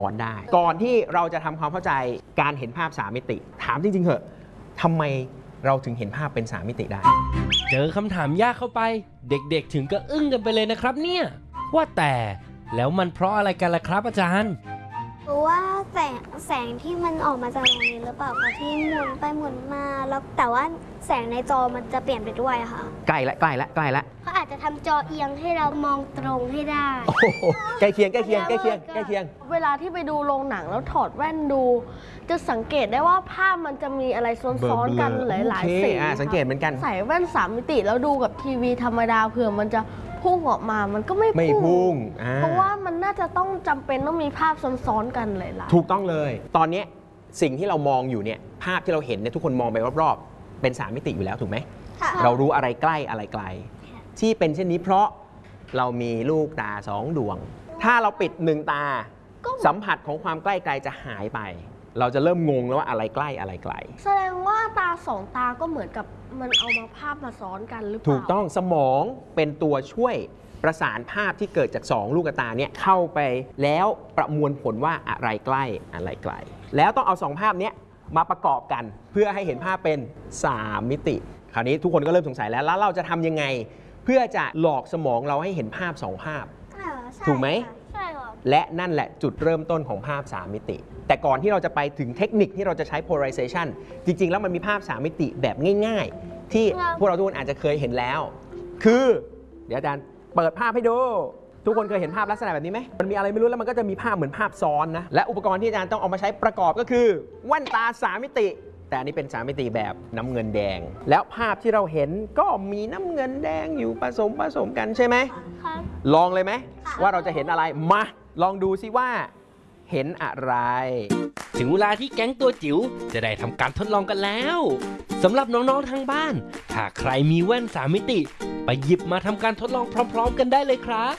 อนได้ก่อนที่เราจะทำความเข้าใจการเห็นภาพ3มิติถามจริงๆเหอะทำไมเราถึงเห็นภาพเป็น3มิติได้เจอคำถามยากเข้าไปเด็กๆถึงก็อึ้งกันไปเลยนะครับเนี่ยว่าแต่แล้วมันเพราะอะไรกันล่ะครับอาจารย์เพราะว่าแสงที่มันออกมาจากตรงนี้หรือเปล่าคะที่หมุนไปหมุนมาแล้วแต่ว่าแสงในจอมันจะเปลี่ยนไปด้วยค่ะใกล้ละเขาอาจจะทำจอเอียงให้เรามองตรงให้ได้ใกล้เคียงเวลาที่ไปดูโรงหนังแล้วถอดแว่นดู จะสังเกตได้ว่าภาพมันจะมีอะไรซ้อนๆกันหลายๆสีสังเกตเหมือนกันใส่แว่น3มิติแล้วดูกับทีวีธรรมดาเผื่อมันจะพุ่งออกมามันก็ไม่พุ่งเพราะว่ามันน่าจะต้องจำเป็นต้องมีภาพซ้อนๆกันหลายๆถูกต้องเลยตอนนี้สิ่งที่เรามองอยู่เนี่ยภาพที่เราเห็นเนี่ยทุกคนมองไปรอบๆเป็น3มิติอยู่แล้วถูกไหมเรารู้อะไรใกล้อะไรไกลที่เป็นเช่นนี้เพราะเรามีลูกตา2ดวงถ้าเราปิด1ตาสัมผัสของความใกล้ไกลจะหายไปเราจะเริ่มงงแล้วว่าอะไรใกล้อะไรไกลแสดงว่าตา2ตาก็เหมือนกับมันเอามาภาพมาซ้อนกันหรือเปล่าถูกต้องสมองเป็นตัวช่วยประสานภาพที่เกิดจาก2ลูกตาเนี่ยเข้าไปแล้วประมวลผลว่าอะไรใกล้อะไรไกลแล้วต้องเอา2ภาพนี้มาประกอบกันเพื่อให้เห็นภาพเป็น3มิติคราวนี้ทุกคนก็เริ่มสงสัยแล้วเราจะทำยังไงเพื่อจะหลอกสมองเราให้เห็นภาพ2ภาพถูกไหมใช่ครับและนั่นแหละจุดเริ่มต้นของภาพ3มิติแต่ก่อนที่เราจะไปถึงเทคนิคที่เราจะใช้ polarization จริงๆแล้วมันมีภาพ3มิติแบบง่ายๆที่พวกเราทุกคนอาจจะเคยเห็นแล้วคือเดี๋ยวอาจารย์เปิดภาพให้ดูทุกคนเคยเห็นภาพลักษณะแบบนี้ไหมมันมีอะไรไม่รู้แล้วมันก็จะมีภาพเหมือนภาพซ้อนนะและอุปกรณ์ที่อาจารย์ต้องเอามาใช้ประกอบก็คือแว่นตา3มิติแต่อันนี้เป็น3มิติแบบน้ำเงินแดงแล้วภาพที่เราเห็นก็มีน้ำเงินแดงอยู่ผสมกันใช่ไหมลองเลยไหมว่าเราจะเห็นอะไรมาลองดูซิว่าเห็นอะไรถึงเวลาที่แก๊งตัวจิ๋วจะได้ทำการทดลองกันแล้วสำหรับน้องๆทางบ้านถ้าใครมีแว่น3มิติไปหยิบมาทำการทดลองพร้อมๆกันได้เลยครับ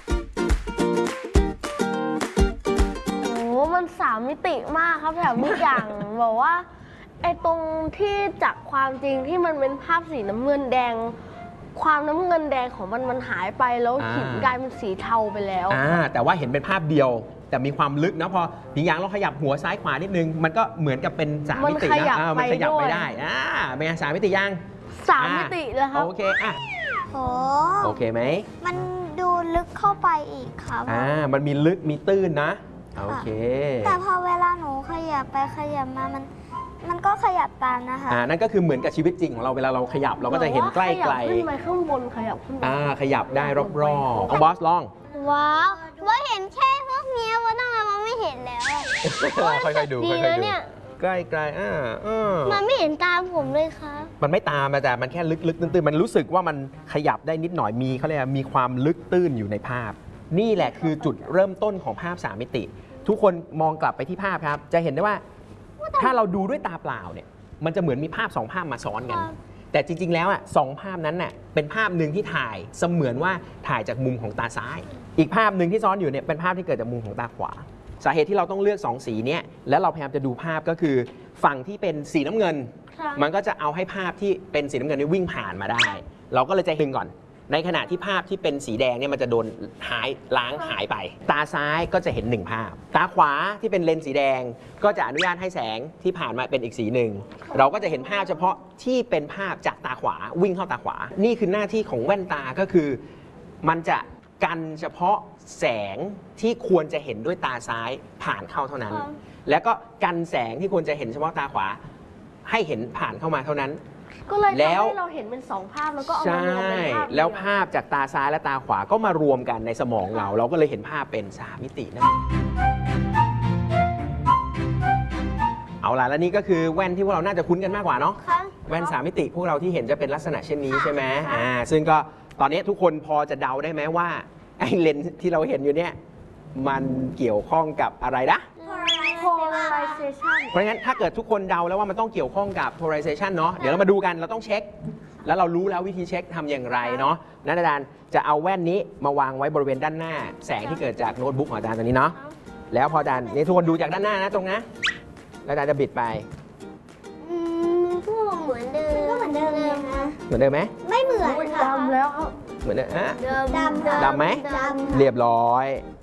โอ้มัน3มิติมากครับแถมมีอย่างบอกว่าไอ้ตรงที่จากความจริงที่มันเป็นภาพสีน้ำเงินแดงความน้ำเงินแดงของมันหายไปแล้วหินกลายเป็นสีเทาไปแล้วแต่ว่าเห็นเป็นภาพเดียวแต่มีความลึกนะพอหญิงหยางเราขยับหัวซ้ายขวานิดนึงมันก็เหมือนกับเป็น3มิตินะมันขยับไปได้เป็น3มิติยัง 3มิติเลยครับโอเคโอเคไหมมันดูลึกเข้าไปอีกครับมันมีลึกมีตื้นนะโอเคแต่พอเวลาหนูขยับไปขยับมามันก็ขยับตามนะคะนั่นก็คือเหมือนกับชีวิตจริงของเราเวลาเราขยับเราก็จะเห็นใกล้ไกลขึ้นไปข้างบนขยับขึ้นขยับได้รอบๆบอสลองว้าวว่าเห็นแค่พวกนี้ว่าตั้งแต่มันไม่เห็นแล้วค่อยๆดูเนี่ยใกล้มันไม่เห็นตามผมเลยครับมันไม่ตามแต่มันแค่ลึกๆตื้นๆมันรู้สึกว่ามันขยับได้นิดหน่อยเขาเรียกมีความลึกตื้นอยู่ในภาพนี่แหละคือจุดเริ่มต้นของภาพ3มิติทุกคนมองกลับไปที่ภาพครับจะเห็นได้ว่าถ้าเราดูด้วยตาเปล่าเนี่ยมันจะเหมือนมีภาพ2ภาพมาซ้อนกันแต่จริงๆแล้ว2ภาพนั้นน่ะเป็นภาพหนึ่งที่ถ่ายเสมือนว่าถ่ายจากมุมของตาซ้ายอีกภาพหนึ่งที่ซ้อนอยู่เนี่ยเป็นภาพที่เกิดจากมุมของตาขวาสาเหตุที่เราต้องเลือก2สีนี้แล้วเราพยายามจะดูภาพก็คือฝั่งที่เป็นสีน้ำเงินมันก็จะเอาให้ภาพที่เป็นสีน้ำเงินนี้วิ่งผ่านมาได้เราก็เลยจะดึงก่อนในขณะที่ภาพที่เป็นสีแดงเนี่ยมันจะโดนล้างหายไปตาซ้ายก็จะเห็น1ภาพตาขวาที่เป็นเลนส์สีแดงก็จะอนุญาตให้แสงที่ผ่านมาเป็นอีกสีหนึ่งเราก็จะเห็นภาพเฉพาะที่เป็นภาพจากตาขวาวิ่งเข้าตาขวานี่คือหน้าที่ของแว่นตาก็คือมันจะกันเฉพาะแสงที่ควรจะเห็นด้วยตาซ้ายผ่านเข้าเท่านั้นแล้วก็กันแสงที่ควรจะเห็นเฉพาะตาขวาให้เห็นผ่านเข้ามาเท่านั้นก็เลยทำให้เราเห็นเป็น2ภาพแล้วก็เอามารวมเป็นภาพแล้วภาพจากตาซ้ายและตาขวาก็มารวมกันในสมองเราก็เลยเห็นภาพเป็น3มิตินั่นเอาล่ะและนี่ก็คือแว่นที่พวกเราน่าจะคุ้นกันมากกว่าเนาะแว่น3มิติพวกเราที่เห็นจะเป็นลักษณะเช่นนี้ใช่ไหมซึ่งก็ตอนนี้ทุกคนพอจะเดาได้ไหมว่าไอ้เลนส์ที่เราเห็นอยู่เนี่ยมันเกี่ยวข้องกับอะไรนะ polarization เพราะงั้นถ้าเกิดทุกคนเดาแล้วว่ามันต้องเกี่ยวข้องกับ polarization เนาะเดี๋ยวเรามาดูกันเราต้องเช็คแล้วเรารู้แล้ววิธีเช็คทำอย่างไรเนาะนักอาจารย์จะเอาแว่นนี้มาวางไว้บริเวณด้านหน้าแสงที่เกิดจากโน้ตบุ๊กของอาจารย์ตัวนี้เนาะแล้วพออาจารย์นี่ทุกคนดูจากด้านหน้านะตรงนะแล้วอาจารย์จะบิดไปก็เหมือนเดิมก็เหมือนเดิมเลยนะเหมือนเดิมไหมไม่เหมือนค่ะดำแล้วเหมือนเดิมดำไหมเรียบร้อย